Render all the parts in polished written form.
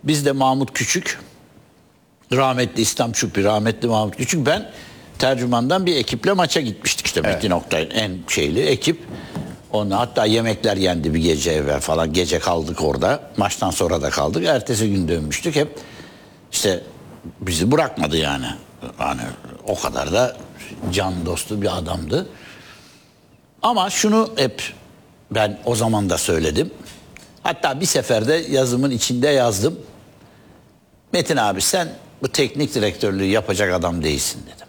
Bizde Mahmut Küçük, rahmetli İslam Şüphi, rahmetli Mahmut Küçük, ben tercümandan bir ekiple maça gitmiştik işte, Metin Oktay'ın en şeyli ekip. Onunla hatta yemekler yendi bir gece evvel falan. Gece kaldık orada. Maçtan sonra da kaldık. Ertesi gün dönmüştük. Hep işte bizi bırakmadı yani. Hani o kadar da can dostu bir adamdı. Ama şunu hep ben o zaman da söyledim. Hatta bir seferde yazımın içinde yazdım. Metin abi, sen bu teknik direktörlüğü yapacak adam değilsin dedim.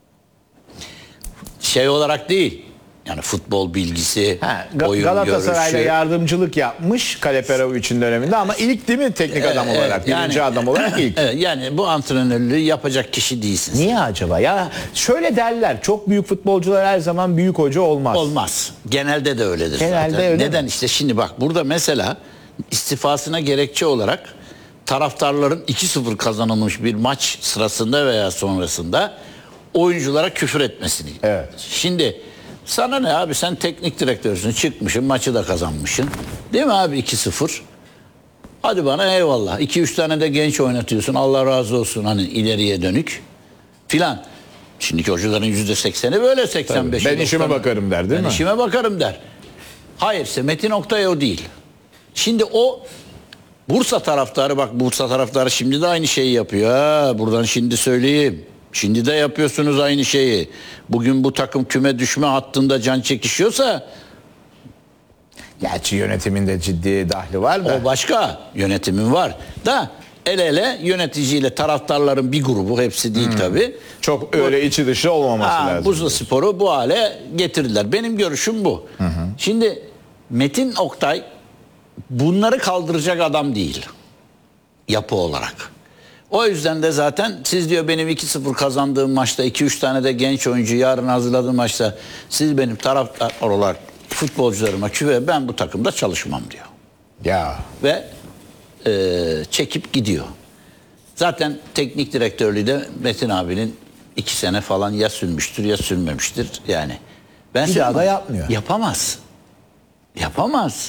Şey olarak değil. Yani futbol bilgisi, oyun Galatasaray'da görüşü. yardımcılık yapmış Kaleperovic'in döneminde ama ilk değil mi teknik adam olarak? Birinci adam olarak ilk. Evet, yani bu antrenörlüğü yapacak kişi değilsin. Niye acaba? Ya şöyle derler, çok büyük futbolcular her zaman büyük hoca olmaz. Olmaz. Genelde de öyledir Genelde zaten. öyle Neden? mi? İşte şimdi bak, burada mesela istifasına gerekçe olarak taraftarların 2-0 kazanılmış bir maç sırasında veya sonrasında oyunculara küfür etmesini. Evet. Şimdi sana ne abi, sen teknik direktörsün, çıkmışsın, maçı da kazanmışsın. Değil mi abi, 2-0? Hadi bana eyvallah. 2-3 tane de genç oynatıyorsun, Allah razı olsun, hani ileriye dönük filan. Şimdiki hocaların %80'i böyle, 85'i. Ben işime bakarım der, değil mi? Ben işime bakarım der. Hayır, ise Metin Oktay o değil. Şimdi o Bursa taraftarı, bak Bursa taraftarı şimdi de aynı şeyi yapıyor. Ha, buradan şimdi söyleyeyim. Şimdi de yapıyorsunuz aynı şeyi. Bugün bu takım küme düşme hattında can çekişiyorsa, gerçi yönetiminde ciddi dahli var da. o başka, yönetimin var. Da el ele yöneticiyle taraftarların bir grubu, hepsi değil tabii. Çok öyle içi dışı olmaması lazım. Bursa Spor'u bu hale getirdiler. Benim görüşüm bu. Şimdi Metin Oktay bunları kaldıracak adam değil. Yapı olarak. O yüzden de zaten siz diyor, benim 2-0 kazandığım maçta 2-3 tane de genç oyuncu yarın hazırladığım maçta siz benim taraftar olarak futbolcularıma küve, ben bu takımda çalışmam diyor. Ya. Ve çekip gidiyor. Zaten teknik direktörlüğü de Metin abinin 2 sene falan ya sürmüştür ya sürmemiştir yani. Ben Bir daha da yapmıyor. Yapamaz. Yapamaz.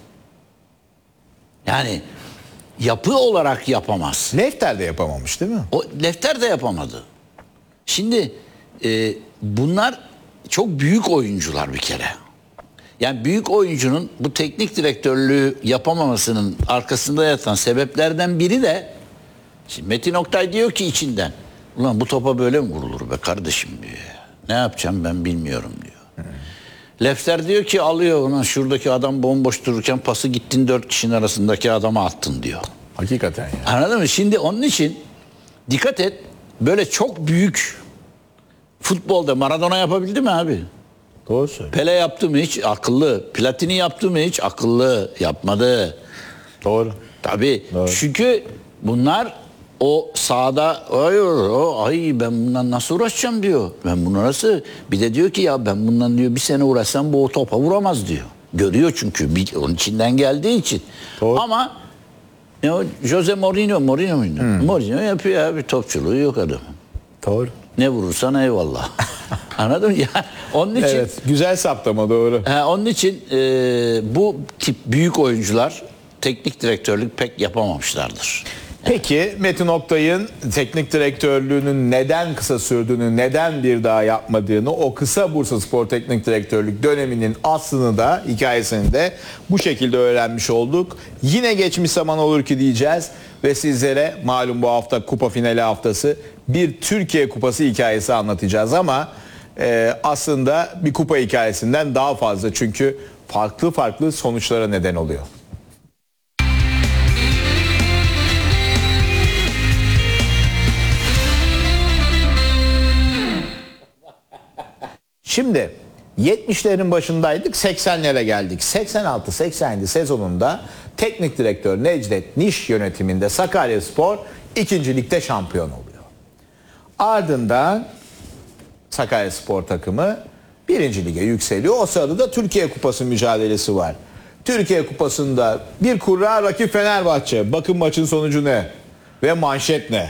Yani yapı olarak yapamaz. Lefter de yapamamış değil mi? O Lefter de yapamadı. Şimdi bunlar çok büyük oyuncular bir kere. Yani büyük oyuncunun bu teknik direktörlüğü yapamamasının arkasında yatan sebeplerden biri de, şimdi Metin Oktay diyor ki içinden, ulan bu topa böyle mi vurulur be kardeşim diyor. Ne yapacağım ben bilmiyorum diyor. Lefter diyor ki alıyor, ulan şuradaki adam bomboş dururken pası gittin 4 kişinin arasındaki adama attın diyor. Hakikaten ya. Anladın mı? Şimdi onun için dikkat et, böyle çok büyük futbolda Maradona yapabildi mi abi? Doğru söylüyor. Pele yaptı mı hiç? Akıllı. Platini yaptı mı hiç? Akıllı. Yapmadı. Doğru. Tabii. Doğru. Çünkü bunlar o sahada ay ben bundan nasıl uğraşacağım diyor. Ben bunu nasıl? Bir de diyor ki ya ben bundan diyor bir sene uğraşsam bu o topa vuramaz diyor. Görüyor çünkü. Onun içinden geldiği için. Doğru. Ama Jose Mourinho muydu? Mourinho yapıyor abi, topçuluğu yok adamın. Doğru. Ne vurursan eyvallah. Anladın mı? Yani onun için Evet, güzel saptama, doğru. onun için bu tip büyük oyuncular teknik direktörlük pek yapamamışlardır. Peki Metin Oktay'ın teknik direktörlüğünün neden kısa sürdüğünü, neden bir daha yapmadığını, o kısa Bursaspor teknik direktörlük döneminin aslını da, hikayesini de bu şekilde öğrenmiş olduk. Yine geçmiş zaman olur ki diyeceğiz ve sizlere malum bu hafta kupa finali haftası, bir Türkiye Kupası hikayesi anlatacağız ama aslında bir kupa hikayesinden daha fazla, çünkü farklı farklı sonuçlara neden oluyor. Şimdi 70'lerin başındaydık, 80'lere geldik. 86-87 sezonunda teknik direktör Necdet Niş yönetiminde Sakaryaspor 2. Lig'de şampiyon oluyor. Ardından Sakaryaspor takımı 1. Lig'e yükseliyor. O sırada da Türkiye Kupası mücadelesi var. Türkiye Kupası'nda bir kurra rakip Fenerbahçe. Bakın maçın sonucu ne? Ve manşet ne?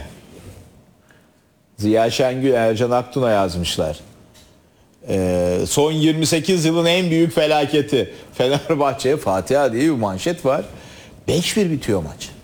Ziya Şengül, Ercan Aktun'a yazmışlar. Son 28 yılın en büyük felaketi. Fenerbahçe'ye Fatiha diye bir manşet var. 5-1 bitiyor maç.